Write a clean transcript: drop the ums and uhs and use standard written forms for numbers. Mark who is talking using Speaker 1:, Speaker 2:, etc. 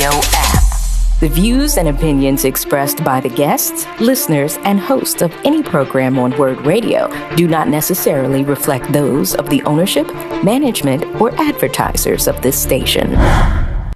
Speaker 1: Radio app. The views and opinions expressed by the guests, listeners, and hosts of any program on Word Radio do not necessarily reflect those of the ownership, management, or advertisers of this station.